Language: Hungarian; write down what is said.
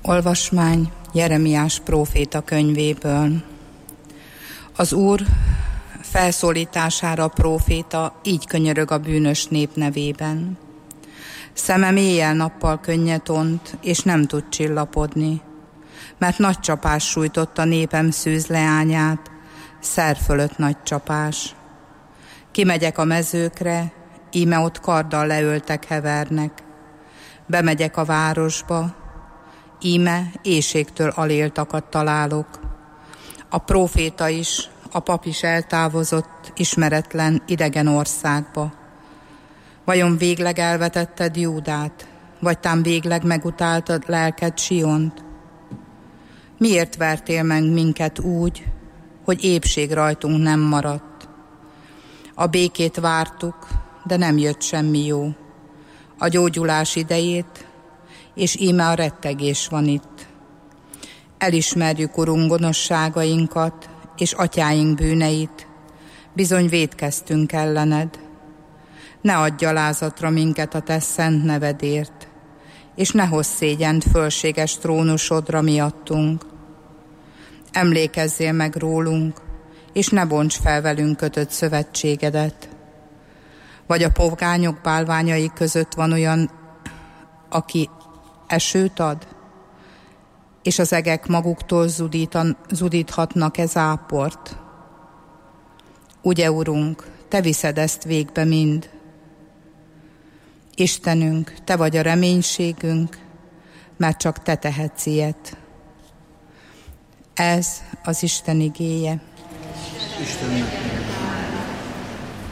Olvasmány Jeremiás próféta könyvéből. Az Úr felszólítására a próféta így könyörög a bűnös nép nevében. Szemem éjjel-nappal könnyet ont, és nem tud csillapodni, mert nagy csapás sújtott a népem szűzleányát, szer fölött nagy csapás. Kimegyek a mezőkre, íme ott karddal leöltek hevernek. Bemegyek a városba, íme éhségtől aléltakat találok. A próféta is, a pap is eltávozott, ismeretlen, idegen országba. Vajon végleg elvetetted Júdát, vagy tám végleg megutáltad lelked Siont? Miért vertél meg minket úgy, hogy épség rajtunk nem maradt? A békét vártuk, de nem jött semmi jó. A gyógyulás idejét, és íme a rettegés van itt. Elismerjük, Urunk, gonoszságainkat, és atyáink bűneit, bizony vétkeztünk ellened. Ne adj gyalázatra minket a te szent nevedért, és ne hozz szégyent fölséges trónusodra miattunk. Emlékezzél meg rólunk, és ne bonts fel velünk kötött szövetségedet. Vagy a pogányok bálványai között van olyan, aki esőt ad, és az egek maguktól zudíthatnak záport. Ugye, Urunk, te viszed ezt végbe mind. Istenünk, te vagy a reménységünk, mert csak te tehetsz ilyet. Ez az Isten igéje. Istennek